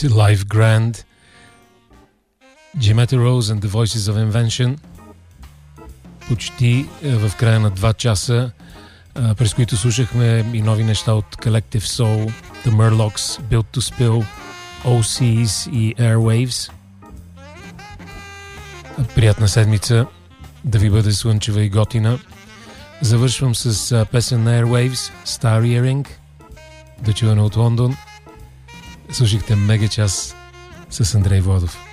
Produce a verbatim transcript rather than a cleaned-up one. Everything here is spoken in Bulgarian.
Live Grand, Jimetta Rose and the Voices of Invention. Почти в края на два часа, през които слушахме и нови неща от Collective Soul, The Murlocs, Built to Spill, о си's и Airwaves. Приятна седмица, да ви бъде слънчева и готина. Завършвам с песен на Airwaves, Star Earring, да чуване от Лондон. Слушахте Мега час с Андрей Владов.